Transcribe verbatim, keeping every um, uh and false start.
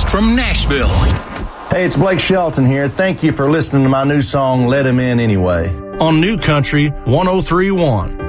broadcast from Nashville. Hey, it's Blake Shelton here. Thank you for listening to my new song, Let Him In Anyway. On New Country one oh three point one.